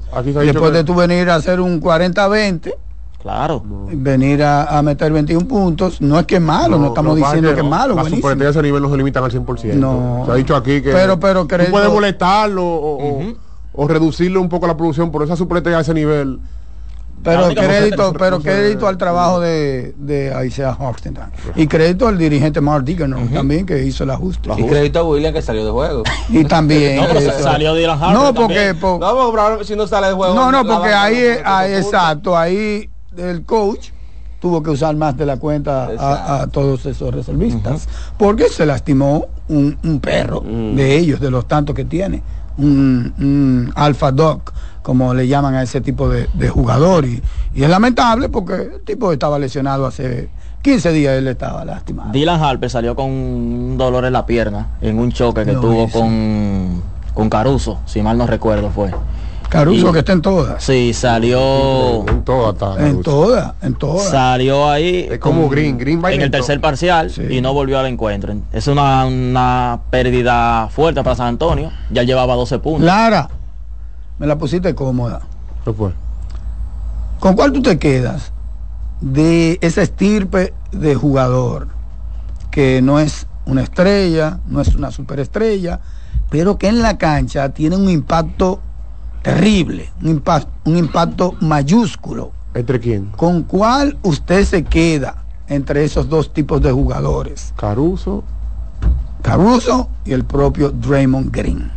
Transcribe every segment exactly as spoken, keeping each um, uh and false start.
Aquí se Después que... de tú venir a hacer un cuarenta veinte, claro, no. venir a, a meter veintiún puntos, no es que es malo, no, no estamos no, diciendo que, que es malo. Las superestrellas de ese nivel no se limitan al cien por ciento. No. Se ha dicho aquí que pero, pero, crédito, tú puedes molestarlo o, uh-huh. o, o reducirle un poco la producción, pero esa superestrella de ese nivel. Pero crédito, pero no crédito al trabajo de, de Isaiah Hartenstein. Y crédito al dirigente Mark Digger, ¿no? uh-huh. también, que hizo el ajuste. Y crédito a William, que salió de juego. Y también. no, pero salió Dylan Harper. No, porque. Po, no, pero si no sale de juego. No, no, porque ahí, ahí exacto, ahí el coach tuvo que usar más de la cuenta a, a todos esos reservistas. Uh-huh. Porque se lastimó un, un perro uh-huh. de ellos, de los tantos que tiene. Un, un alpha dog, como le llaman a ese tipo de, de jugador, y, y es lamentable porque el tipo estaba lesionado hace quince días, él estaba lastimado. Dylan Harper salió con un dolor en la pierna en un choque que no, tuvo sí. con, con Caruso, si mal no recuerdo fue. Caruso y, que está en todas. Sí, salió en todas, está, en todas, en todas. Salió ahí es como con, Green, Green en el tercer parcial sí. y no volvió al encuentro. Es una, una pérdida fuerte para San Antonio. Ya llevaba doce puntos. Lara, me la pusiste cómoda. ¿Qué fue? ¿Con cuál tú te quedas de esa estirpe de jugador que no es una estrella, no es una superestrella, pero que en la cancha tiene un impacto terrible, un impacto, un impacto mayúsculo? ¿Entre quién? ¿Con cuál usted se queda entre esos dos tipos de jugadores? Caruso. Caruso y el propio Draymond Green.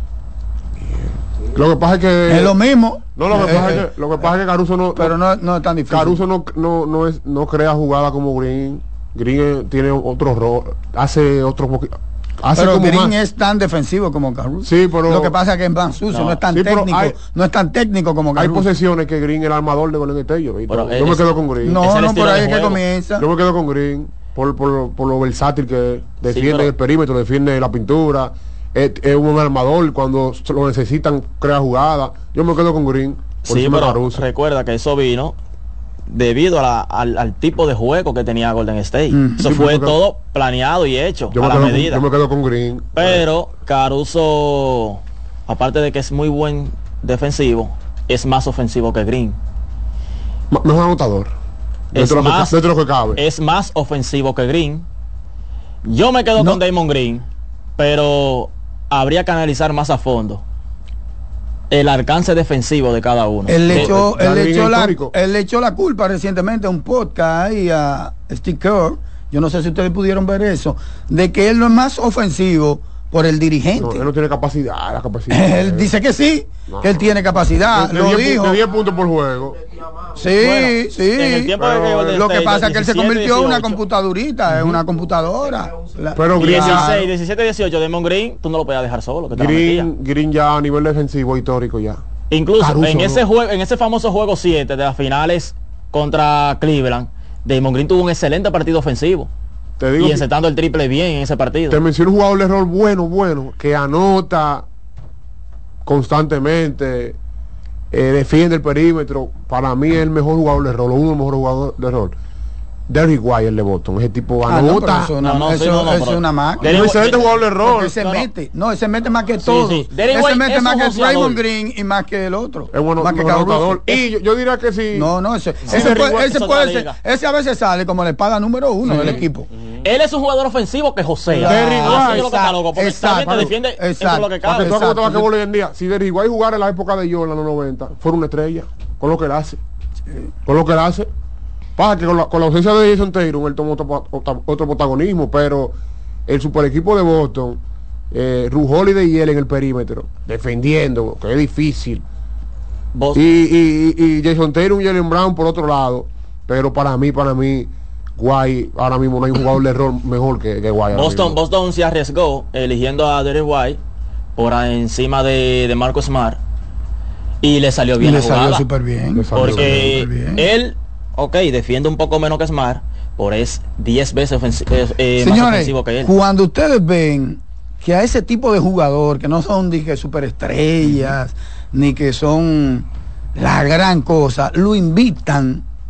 Lo que pasa es que es lo mismo. No, lo que eh, pasa es que lo que pasa es que Caruso no, pero no, no es tan difícil. Caruso no no no es no crea jugada como Green. Green tiene otro rol, hace otro poquito. Pero como Green más. Es tan defensivo como Caruso. Sí, pero lo que pasa es que es más sucio, no, no es tan sí, técnico, hay, no es tan técnico como Caruso. Hay posesiones que Green es el armador de Golden State. Yo, yo es, me quedo con Green. No, no, por ahí es que comienza. Yo me quedo con Green por, por, por lo versátil que defiende sí, pero, el perímetro, defiende la pintura. Es, es un armador, cuando lo necesitan crea jugada. Yo me quedo con Green. Por sí, pero Caruso. Recuerda que eso vino debido a la, al, al tipo de juego que tenía Golden State. Mm. Eso sí, fue todo planeado y hecho yo a la Con, medida. yo me quedo con Green. Pero Caruso, aparte de que es muy buen defensivo, es más ofensivo que Green. Ma, mejor anotador. Es dentro más, de lo que cabe. Es más ofensivo que Green. Yo me quedo no. con Draymond Green, pero habría que analizar más a fondo el alcance defensivo de cada uno. Él le echó, él le echó, la, él le echó la culpa recientemente a un podcast y a Steve Kerr, yo no sé si ustedes pudieron ver eso, de que él no es más ofensivo por el dirigente. No, él no tiene capacidad, la capacidad. Él dice que sí, no, que él tiene capacidad, de, de lo diez, dijo. De diez puntos por juego. Sí, bueno, sí. En el tiempo pero, de que lo que pasa es que él se convirtió en una computadorita, en uh-huh. una computadora. Pero Green dieciséis, diecisiete, dieciocho, Draymond Green, tú no lo podías dejar solo. Que Green, Green ya a nivel defensivo histórico ya. Incluso Caruso, en no. ese juego, en ese famoso juego siete de las finales contra Cleveland, Draymond Green tuvo un excelente partido ofensivo. Te digo y encestando el triple bien en ese partido. Te menciono un jugador de rol bueno, bueno, que anota constantemente, eh, defiende el perímetro. Para mí es el mejor jugador de rol, uno de los mejores jugadores de rol. Derrick White, el de Boston, ese tipo ah, anota. No, eso, no, no, eso, no, no, eso es una máquina. Es un excelente jugador de rol. Ese no, mete, no, ese mete más que todo. Sí, sí. Ese mete más que Draymond Green y más que el otro. Es bueno, más que anotador. Y yo, yo diría que sí. No, no, ese, ese, ese puede, ese, puede ser, ese a veces sale como la espada número uno sí. del equipo. Uh-huh. Él es un jugador ofensivo que josea. Derrick White. Lo que está loco, porque también te defiende eso lo que cabe. Porque tú vas hoy en día, si Derrick White jugara en la época de Jordan, en los noventa, fuera una estrella, con lo que él hace. Con lo que él hace. Pasa que con la, con la ausencia de Jason Tatum él tomó otro, otro, otro protagonismo, pero el super equipo de Boston, eh, Ru Holiday y él en el perímetro, defendiendo, que es difícil. Y, y, y Jason Tatum y Jaylen Brown por otro lado, pero para mí, para mí, White, ahora mismo no hay un jugador de rol mejor que, que White. Boston, Boston se arriesgó eligiendo a Derrick White por encima de, de Marcus Smart y le salió bien y la le jugada. Salió súper bien. Porque super bien. él ok, defiende un poco menos que Smart, por es diez veces ofensi eh, eh, Señores, más ofensivo que él. Cuando ustedes ven que a ese tipo de jugador, que no son ni que superestrellas, uh-huh. ni que son la gran cosa, lo invitan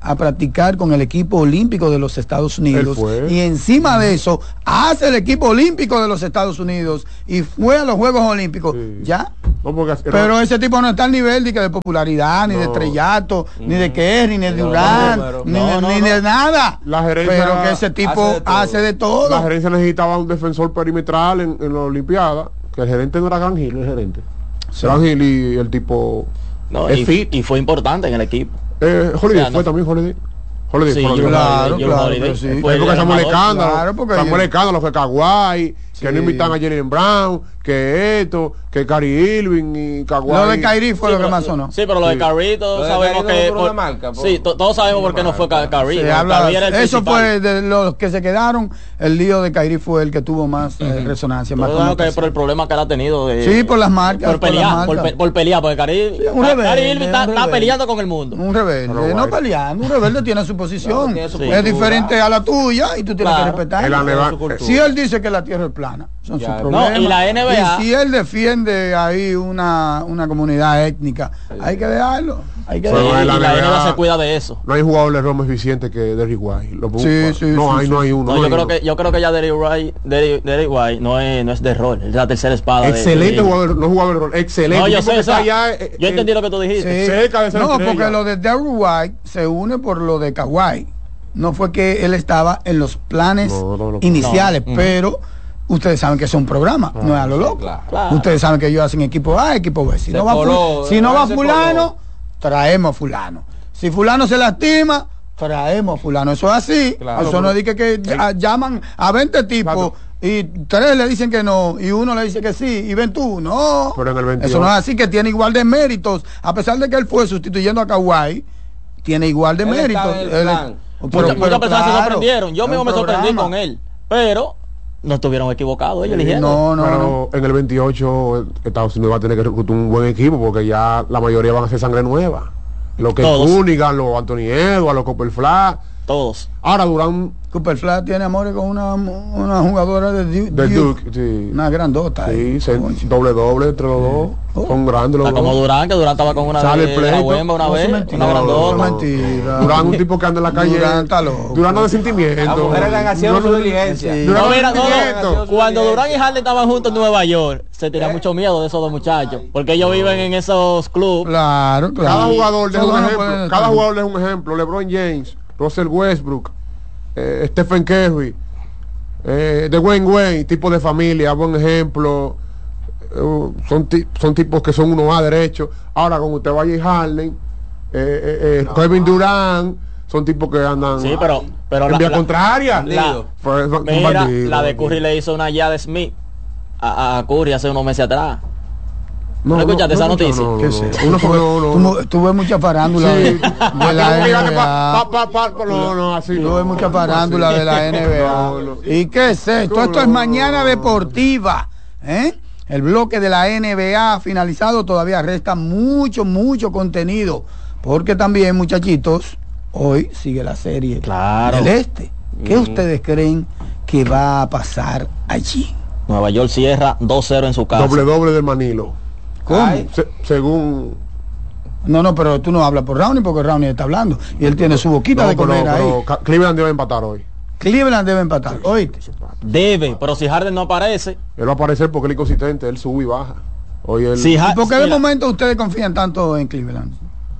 a practicar con el equipo olímpico de los Estados Unidos y encima de eso hace el equipo olímpico de los Estados Unidos y fue a los Juegos Olímpicos, sí. ya. No, porque, pero no, ese tipo no está al nivel de, que de popularidad, ni no. de estrellato, mm. ni de Kerry, ni de Durán, no, ni, no, no, ni no. de nada. La gerencia, pero que ese tipo hace de, hace de todo. La gerencia necesitaba un defensor perimetral en, en la Olimpiada, que el gerente no era Gran Gil, el gerente. Sí. Gran Gil y el tipo no, es y, fit. Y fue importante en el equipo. Eh, Holiday, o sea, fue no, también Holiday. Holiday, sí, Holiday. Claro, claro, Holiday. Sí. Fue porque Samuel Escándalo, claro, Samuel Escándalo fue Kawhi, sí. que no invitan a Jaylen Brown, que esto, que Kyrie Irving y Kawhi. Lo de Kyrie fue sí, lo que más sonó. Sí, pero lo de Kyrie todos de sabemos que por, marca, por, sí, to, todos sabemos por qué no fue Kyrie. Sí, habla, era el eso principal. Fue de los que se quedaron, el lío de Kyrie fue el que tuvo más uh-huh. eh, resonancia. Más que por el problema que él ha tenido de, sí, por las marcas, por pelear, por, por, por pelear, porque Kyrie, sí, Kyrie Irving está, está peleando con el mundo. Un rebelde, no peleando, un rebelde tiene su posición, claro, su es diferente a la tuya y tú tienes claro. que respetar. Si él dice que la tierra es plana, son sus problemas. No, y la N B A. Y si él defiende ahí una, una comunidad étnica, hay que dejarlo. Hay que dejarlo. Y la N B A se cuida de eso. No hay jugador de Roma eficiente que Derrick White. Lo sí, sí, no sí, hay, sí. no hay uno. No, no yo hay creo uno. que yo creo que ya Derrick White, Derrick, Derrick White no es no es de rol, es la tercera espada. Excelente de, de jugador, no jugador de rol, excelente. No, yo sé, o sea, allá, eh, yo entendí eh, lo que tú dijiste. Sí. Cerca de no, porque ella. Lo de Derrick White se une por lo de Kawhi. No fue que él estaba en los planes no, no, no, iniciales, no. pero ustedes saben que es un programa, claro, no es a lo loco. Claro, claro. Ustedes saben que ellos hacen equipo A, equipo B. Si se no va, coló, si no va fulano, traemos a fulano. Si fulano se lastima, traemos a fulano. Eso es así. Claro, eso no es que, que el, llaman a veinte tipos. Claro. Y tres le dicen que no, y uno le dice que sí, y ven tú, no. Pero en el veintidós, eso no es así, que tiene igual de méritos. A pesar de que él fue sustituyendo a Kawhi, tiene igual de él méritos. Muchas mucha personas claro, se sorprendieron. Yo mismo me sorprendí con él. Pero no estuvieron equivocados ellos eligiendo. No, no, pero no. En el veintiocho Estados Unidos va a tener que reclutar un buen equipo porque ya la mayoría van a ser sangre nueva. Lo que Cunningham, los Anthony Edwards, los Cooper Flash. Todos. Ahora Durán. Cooper Flash tiene amores con una, una jugadora de Duke. De Duke, sí. Una grandota. Sí, se, doble doble entre los dos. Oh. Son grandes los dos. Como Durán, que Durán estaba con una Sale de la Wemba una no, vez. Mentira, una grandota. No, mentira. Durán un tipo que anda en la calle. Durán está loco. Durán no de sentimiento. Las mujeres le han haciendo su diligencia. Sí. No, mira, no, no. Cuando Durán y Harden estaban juntos en Nueva York, se tenía ¿Eh? mucho miedo de esos dos muchachos. Porque ellos viven en esos clubes. Claro, claro. Cada jugador es un ejemplo. Cada jugador es un ejemplo. LeBron James, Russell Westbrook, Eh, Stephen Curry, eh, de Wayne Wayne, tipo de familia, buen ejemplo. Eh, son, ti son tipos que son uno a derecho. Ahora, con usted vaya y Harden, eh, eh, eh, no, Kevin Durant, son tipos que andan sí, pero, pero en la, vía la, contraria. La, Fue, mira, bandido, la de Curry le hizo una ya de Smith a, a Curry hace unos meses atrás. ¿No, ¿No escuchaste no, esa no, noticia? No, no, no. Uno fue, no, no, no. Tuve mucha farándula sí. de, de la N B A. Pa, pa, pa, no, no, así Tuve no, mucha farándula sí. de la N B A. No, no. ¿Y qué es esto? Esto es Mañana Deportiva. ¿eh? El bloque de la N B A finalizado. Todavía resta mucho, mucho contenido. Porque también, muchachitos, hoy sigue la serie claro. del Este. ¿Qué mm. ustedes creen que va a pasar allí? Nueva York cierra dos cero en su casa. Doble doble del Manilo. ¿Cómo? Se, según no, no, pero tú no hablas por Rowney porque Rowney está hablando y él tiene su boquita no, de comer pero, ahí. Pero Cleveland debe empatar hoy. Cleveland debe empatar, oíste. Debe, pero si Harden no aparece. Él va a aparecer porque él es inconsistente, él sube y baja. Hoy él... si ¿Y por qué de momento ustedes confían tanto en Cleveland?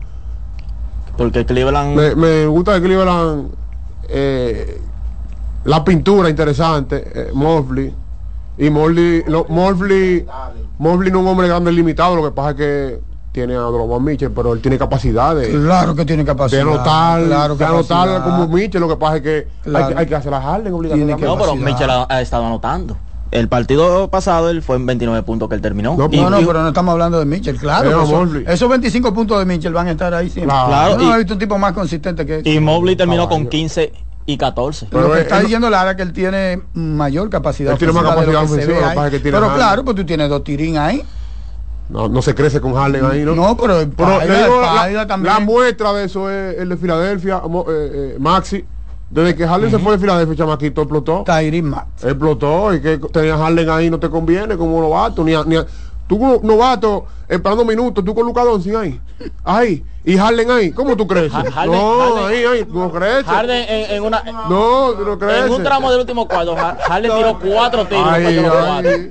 Porque Cleveland... Me, me gusta de Cleveland eh, la pintura interesante, eh, Mobley. Y Mobley, lo, Mobley, Mobley no es un hombre grande limitado, lo que pasa es que tiene a Donovan Mitchell, pero él tiene capacidad de... Claro que tiene capacidad. De anotar, claro de anotar como Mitchell, lo que pasa es que claro. hay, hay que hacer la Harden obligatoriamente. No, pero Mitchell ha, ha estado anotando. El partido pasado él fue en veintinueve puntos que él terminó. No, y, no, no, pero no estamos hablando de Mitchell, claro. Eso, esos veinticinco puntos de Mitchell van a estar ahí siempre. Claro, claro. Yo no he visto un tipo más consistente que eso. Y Mobley terminó con quince y catorce. Pero lo que está diciendo Lara que él tiene mayor capacidad. Él tiene más capacidad ofensiva, que que tiene pero Harden. Claro, pues tú tienes dos tirín ahí. No, no se crece con Harden ahí, ¿no? No, pero, pero Paida, digo, la, también. La muestra de eso es el de Filadelfia, eh, eh, Maxi. Desde que Harden uh-huh. se fue de Filadelfia, chamaquito, explotó. Tyrese Maxey. Explotó y que tenía Harden ahí no te conviene como novato, ni a, ni a, tú como novato esperando minutos, tú con Luka Doncic ahí, ahí, ¿Y Harden ahí? ¿Cómo tú crees? Harden, no, Harden, ahí, ahí, tú no crees. Harden en, en una no, tú no crees. En un tramo del último cuadro, Harden tiró cuatro tiros. Ay, ay.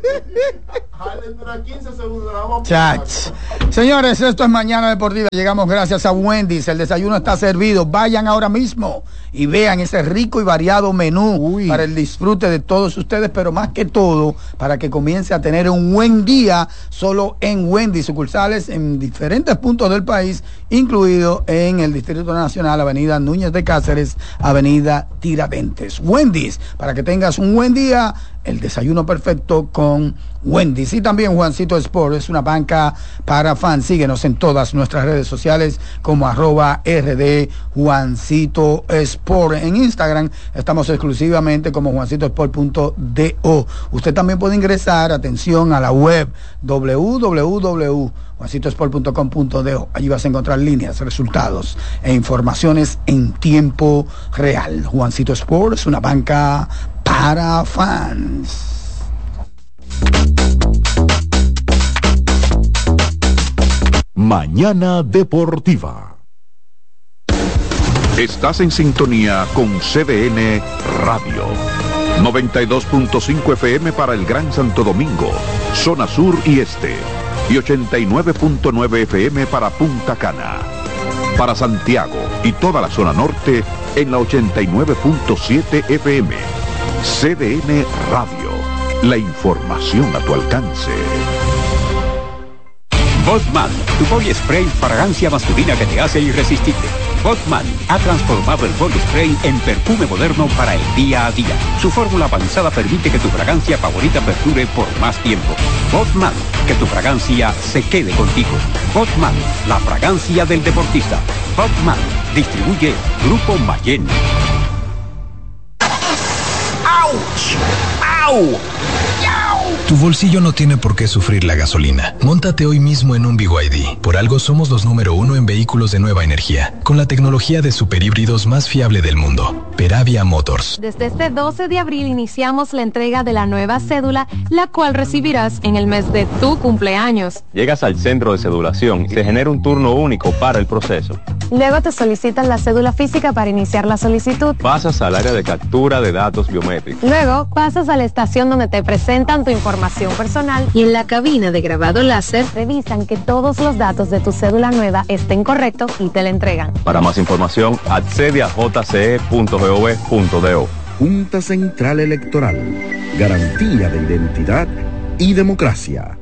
Chach. Señores, esto es Mañana Deportiva. Llegamos gracias a Wendy's. El desayuno está servido. Vayan ahora mismo y vean ese rico y variado menú Uy. para el disfrute de todos ustedes, pero más que todo, para que comience a tener un buen día solo en Wendy's, sucursales en diferentes puntos del país, incluido en el Distrito Nacional, Avenida Núñez de Cáceres, Avenida Tiradentes. Wendy's, para que tengas un buen día, el desayuno perfecto con Wendy's. Y también Juancito Sport es una banca para fans. Síguenos en todas nuestras redes sociales como arroba rd Juancito Sport. En Instagram estamos exclusivamente como juancito sport punto do. Usted también puede ingresar, atención, a la web doble u doble u doble u punto juancito sport punto com punto do. Allí vas a encontrar líneas, resultados e informaciones en tiempo real. Juancito Sport es una banca para fans. Mañana Deportiva. Estás en sintonía con C D N Radio. noventa y dos punto cinco F M para el Gran Santo Domingo, zona sur y este. Y ochenta y nueve punto nueve F M para Punta Cana. Para Santiago y toda la zona norte en la ochenta y nueve punto siete F M. C D N Radio. La información a tu alcance. Botman, tu body spray, fragancia masculina que te hace irresistible. Botman ha transformado el body spray en perfume moderno para el día a día. Su fórmula avanzada permite que tu fragancia favorita perdure por más tiempo. Botman, que tu fragancia se quede contigo. Botman, la fragancia del deportista. Botman, distribuye Grupo Mayen. ¡Auch! ¡Au! Tu bolsillo no tiene por qué sufrir la gasolina. Móntate hoy mismo en un B Y D. Por algo somos los número uno en vehículos de nueva energía, con la tecnología de superhíbridos más fiable del mundo. Peravia Motors. Desde este doce de abril iniciamos la entrega de la nueva cédula, la cual recibirás en el mes de tu cumpleaños. Llegas al centro de cedulación y se genera un turno único para el proceso. Luego te solicitan la cédula física para iniciar la solicitud. Pasas al área de captura de datos biométricos. Luego pasas a la estación donde te presentan tu información personal y en la cabina de grabado láser revisan que todos los datos de tu cédula nueva estén correctos y te la entregan. Para más información, accede a j c e punto gov punto do. Junta Central Electoral. Garantía de identidad y democracia.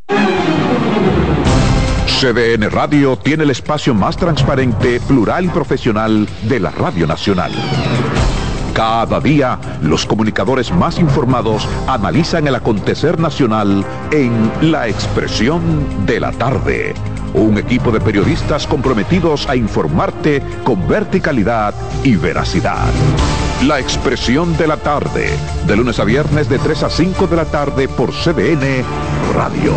C D N Radio tiene el espacio más transparente, plural y profesional de la Radio Nacional. Cada día, los comunicadores más informados analizan el acontecer nacional en La Expresión de la Tarde. Un equipo de periodistas comprometidos a informarte con verticalidad y veracidad. La Expresión de la Tarde, de lunes a viernes de tres a cinco de la tarde por C D N Radio.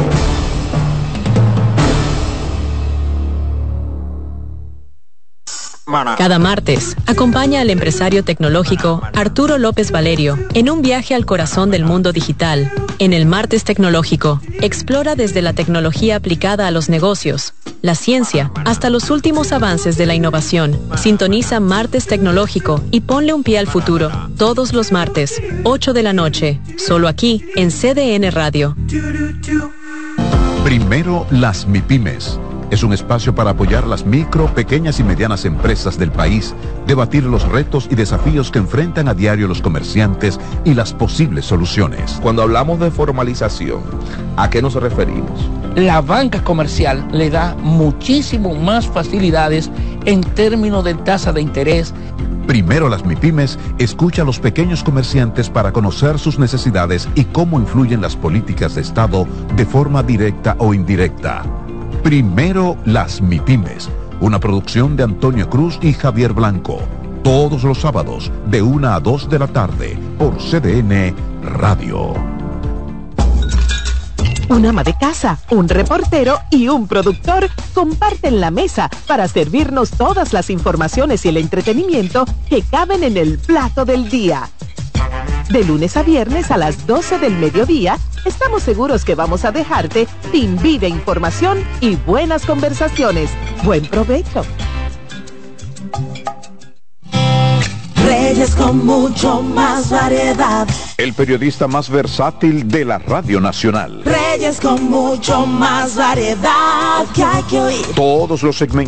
Cada martes, acompaña al empresario tecnológico Arturo López Valerio en un viaje al corazón del mundo digital. En el Martes Tecnológico, explora desde la tecnología aplicada a los negocios, la ciencia, hasta los últimos avances de la innovación. Sintoniza Martes Tecnológico y ponle un pie al futuro. Todos los martes, ocho de la noche, solo aquí en C D N Radio. Primero las MIPYMES. Es un espacio para apoyar las micro, pequeñas y medianas empresas del país, debatir los retos y desafíos que enfrentan a diario los comerciantes y las posibles soluciones. Cuando hablamos de formalización, ¿a qué nos referimos? La banca comercial le da muchísimo más facilidades en términos de tasa de interés. Primero las MIPYMES escucha a los pequeños comerciantes para conocer sus necesidades y cómo influyen las políticas de Estado de forma directa o indirecta. Primero las MIPYMES, una producción de Antonio Cruz y Javier Blanco. Todos los sábados de una a dos de la tarde por C D N Radio. Un ama de casa, un reportero y un productor comparten la mesa para servirnos todas las informaciones y el entretenimiento que caben en el plato del día. De lunes a viernes a las doce del mediodía, estamos seguros que vamos a dejarte sin vida, información y buenas conversaciones. Buen provecho. Reyes con mucho más variedad. El periodista más versátil de la Radio Nacional. Reyes con mucho más variedad que hay que oír. Todos los segmentos